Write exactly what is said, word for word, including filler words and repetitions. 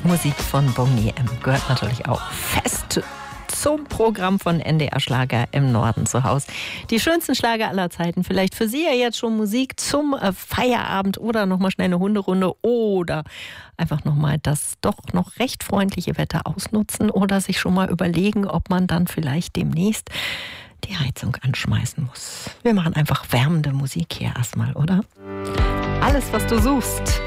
Musik von Boney M. gehört natürlich auch fest zum Programm von N D R Schlager im Norden zu Hause. Die schönsten Schlager aller Zeiten. Vielleicht für Sie ja jetzt schon Musik zum äh, Feierabend oder nochmal schnell eine Hunderunde oder einfach nochmal das doch noch recht freundliche Wetter ausnutzen oder sich schon mal überlegen, ob man dann vielleicht demnächst die Heizung anschmeißen muss. Wir machen einfach wärmende Musik hier erstmal, oder? Alles, was du suchst.